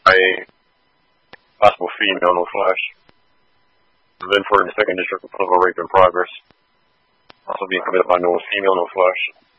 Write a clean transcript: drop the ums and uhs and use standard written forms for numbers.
by possible female, no flash. Linford in the second district, for rape in progress. Also being committed by no female, no flash.